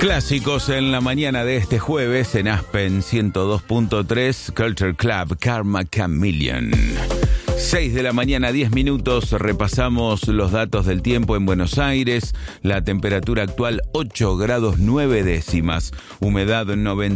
Clásicos en la mañana de este jueves en Aspen 102.3 Culture Club, Karma Chameleon. 6 de la mañana, 10 minutos, repasamos los datos del tiempo en Buenos Aires. La temperatura actual 8 grados 9 décimas, humedad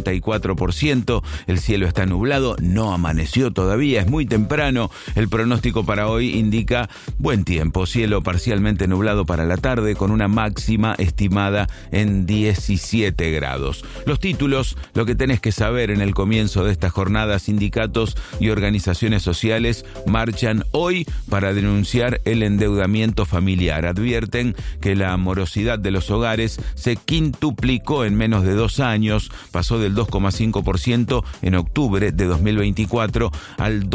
94%, el cielo está nublado, no amaneció todavía, es muy temprano. El pronóstico para hoy indica buen tiempo, cielo parcialmente nublado para la tarde con una máxima estimada en 17 grados. Los títulos, lo que tenés que saber en el comienzo de esta jornada: sindicatos y organizaciones sociales marchan hoy para denunciar el endeudamiento familiar. Advierten que la morosidad de los hogares se quintuplicó en menos de 2 años, pasó del 2,5% en octubre de 2024 al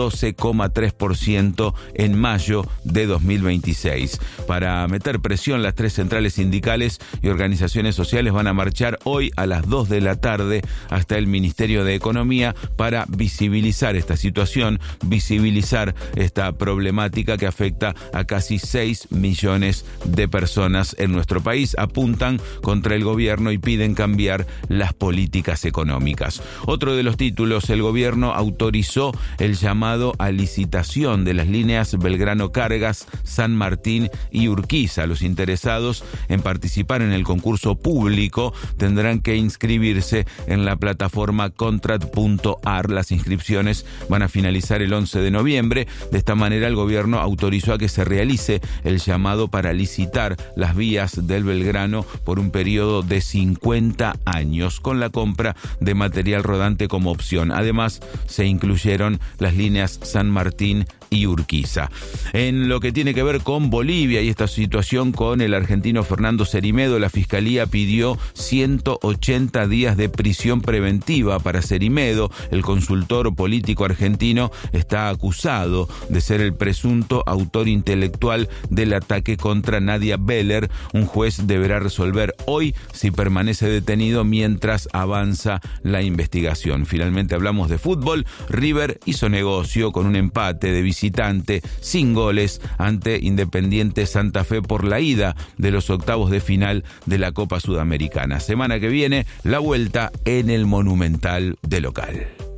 12,3% en mayo de 2026. Para meter presión, las 3 centrales sindicales y organizaciones sociales van a marchar hoy a las 2 de la tarde hasta el Ministerio de Economía para visibilizar esta situación, visibilizar esta problemática que afecta a casi 6 millones de personas en nuestro país. Apuntan contra el gobierno y piden cambiar las políticas económicas. Otro de los títulos: el gobierno autorizó el llamado a licitación de las líneas Belgrano Cargas, San Martín y Urquiza. Los interesados en participar en el concurso público tendrán que inscribirse en la plataforma contrat.ar. Las inscripciones van a finalizar el 11 de noviembre. De esta manera, el gobierno autorizó a que se realice el llamado para licitar las vías del Belgrano por un periodo de 50 años, con la compra de material rodante como opción. Además, se incluyeron las líneas San Martín y Urquiza. En lo que tiene que ver con Bolivia y esta situación con el argentino Fernando Cerimedo, la Fiscalía pidió 180 días de prisión preventiva para Cerimedo. El consultor político argentino está acusado de ser el presunto autor intelectual del ataque contra Nadia Beller. Un juez deberá resolver hoy si permanece detenido mientras avanza la investigación. Finalmente hablamos de fútbol. River hizo negocio con un empate de visitante sin goles ante Independiente Santa Fe por la ida de los octavos de final de la Copa Sudamericana. Semana que viene, la vuelta en el Monumental de local.